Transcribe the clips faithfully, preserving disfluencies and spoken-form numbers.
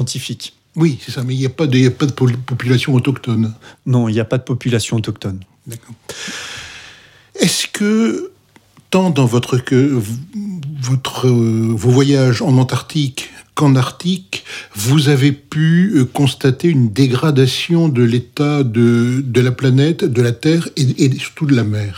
scientifique. Oui, c'est ça, mais il n'y a pas de, il y a pas de population autochtone. Non, il n'y a pas de population autochtone. D'accord. Est-ce que, tant dans votre, que, votre, euh, vos voyages en Antarctique qu'en Arctique, vous avez pu euh, constater une dégradation de l'état de, de la planète, de la Terre et, et surtout de la mer ?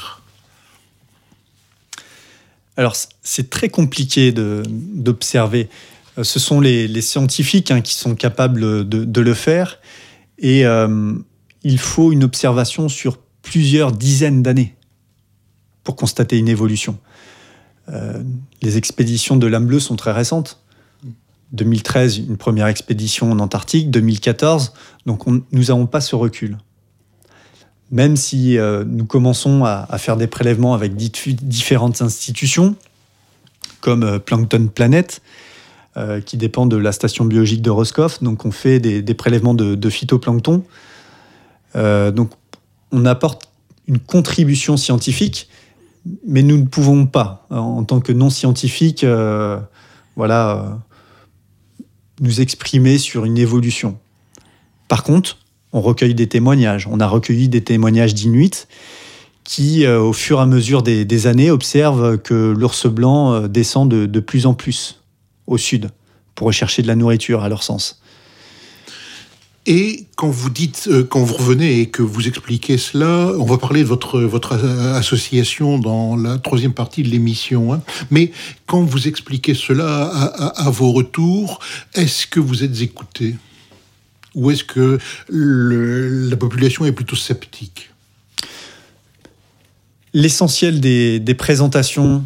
Alors, c'est très compliqué de, d'observer. Ce sont les, les scientifiques hein, qui sont capables de, de le faire. Et euh, il faut une observation sur plusieurs dizaines d'années pour constater une évolution. Euh, les expéditions de l'âme bleue sont très récentes. deux mille treize, une première expédition en Antarctique. deux mille quatorze, donc on, nous n'avons pas ce recul. Même si euh, nous commençons à, à faire des prélèvements avec dif- différentes institutions, comme euh, Plankton Planet, euh, qui dépend de la station biologique de Roscoff. Donc on fait des, des prélèvements de, de phytoplancton. Euh, donc on apporte une contribution scientifique, mais nous ne pouvons pas, en tant que non-scientifiques, euh, voilà, euh, nous exprimer sur une évolution. Par contre, on recueille des témoignages. On a recueilli des témoignages d'Inuits qui, euh, au fur et à mesure des, des années, observent que l'ours blanc euh, descend de, de plus en plus au sud pour rechercher de la nourriture, à leur sens. Et quand vous dites, euh, quand vous revenez et que vous expliquez cela, on va parler de votre, votre association dans la troisième partie de l'émission, hein. Mais quand vous expliquez cela à, à, à vos retours, est-ce que vous êtes écoutés ? Ou est-ce que le, la population est plutôt sceptique ? L'essentiel des, des présentations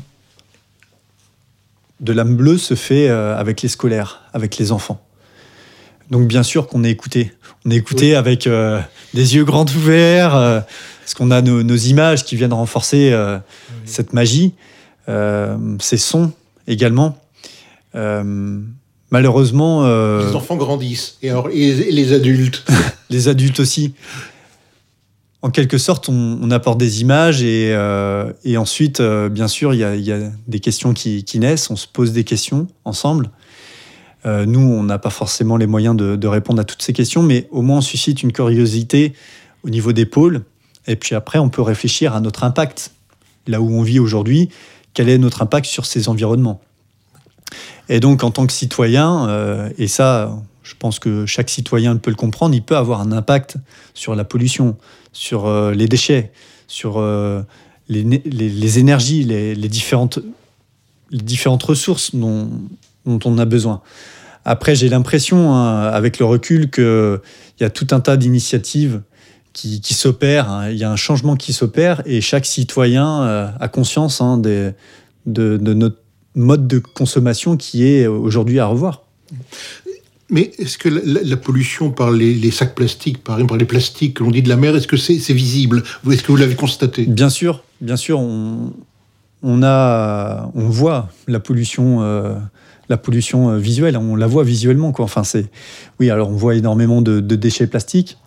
de l'âme bleue se fait euh, avec les scolaires, avec les enfants. Donc bien sûr qu'on est écouté. On est écouté oui. avec euh, des yeux grands ouverts, euh, parce qu'on a nos, nos images qui viennent renforcer euh, oui. cette magie, euh, ces sons également. Euh, malheureusement... Euh, les enfants grandissent, et, alors, et, et les adultes. Les adultes aussi. En quelque sorte, on, on apporte des images et, euh, et ensuite, euh, bien sûr, il y a, y a des questions qui, qui naissent, on se pose des questions ensemble. Euh, nous, on n'a pas forcément les moyens de, de répondre à toutes ces questions, mais au moins on suscite une curiosité au niveau des pôles. Et puis après, on peut réfléchir à notre impact. Là où on vit aujourd'hui, quel est notre impact sur ces environnements ? Et donc, en tant que citoyen, euh, et ça, je pense que chaque citoyen peut le comprendre, il peut avoir un impact sur la pollution, sur euh, les déchets, sur euh, les, les, les énergies, les, les, différentes, les différentes ressources dont, dont on a besoin. Après, j'ai l'impression, hein, avec le recul, qu'il y a tout un tas d'initiatives qui, qui s'opèrent. Hein. Il y a un changement qui s'opère et chaque citoyen euh, a conscience hein, des, de, de notre mode de consommation qui est aujourd'hui à revoir. Mais est-ce que la, la pollution par les, les sacs plastiques, par exemple, par les plastiques que l'on dit de la mer, est-ce que c'est, c'est visible ? Est-ce que vous l'avez constaté ? Bien sûr, bien sûr, on, on, a, on voit la pollution... Euh, la pollution visuelle, on la voit visuellement, quoi. Enfin, c'est... Oui, alors on voit énormément de, de déchets plastiques.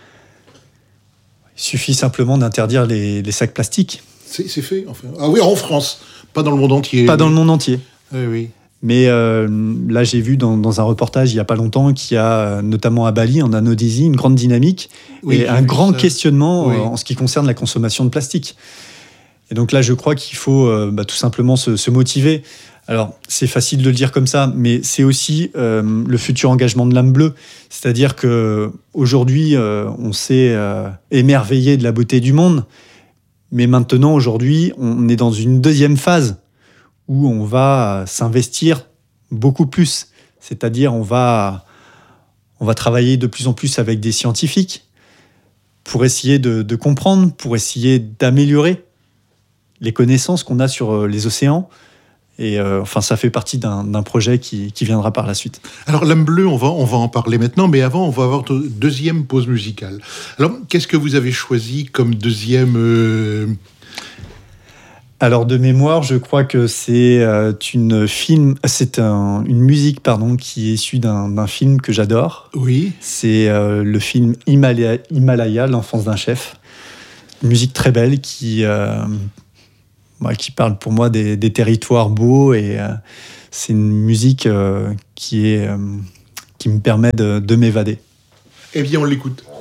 Il suffit simplement d'interdire les, les sacs plastiques. C'est, c'est fait, enfin. Ah oui, en France, pas dans le monde entier. Pas dans le monde entier. Oui, oui. Mais euh, là, j'ai vu dans, dans un reportage il n'y a pas longtemps qu'il y a, notamment à Bali, en Indonésie, une grande dynamique oui, et un grand ça. questionnement oui. en ce qui concerne la consommation de plastique. Et donc là, je crois qu'il faut euh, bah, tout simplement se, se motiver. Alors, c'est facile de le dire comme ça, mais c'est aussi euh, le futur engagement de l'âme bleue. C'est-à-dire qu'aujourd'hui, euh, on s'est euh, émerveillé de la beauté du monde, mais maintenant, aujourd'hui, on est dans une deuxième phase où on va s'investir beaucoup plus. C'est-à-dire, on va, on va travailler de plus en plus avec des scientifiques pour essayer de, de comprendre, pour essayer d'améliorer les connaissances qu'on a sur les océans. Et euh, enfin, ça fait partie d'un, d'un projet qui, qui viendra par la suite. Alors, l'âme bleue, on va, on va en parler maintenant, mais avant, on va avoir notre deuxième pause musicale. Alors, qu'est-ce que vous avez choisi comme deuxième euh... Alors, de mémoire, je crois que c'est euh, une film, c'est un, une musique, pardon, qui est issue d'un, d'un film que j'adore. Oui. C'est euh, le film Himalaya, Himalaya, l'enfance d'un chef. Une musique très belle qui euh, qui parle pour moi des, des territoires beaux et euh, c'est une musique euh, qui est euh, qui me permet de, de m'évader. Eh bien, on l'écoute.